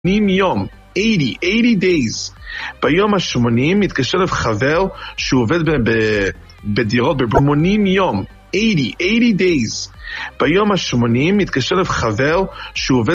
יום, 80 days. ביום ה-80 מתקשר אליו חבר שהוא עובד בדירות ב-80 יום, 80 days. ביום ה-80 מתקשר אליו חבר שהוא עובד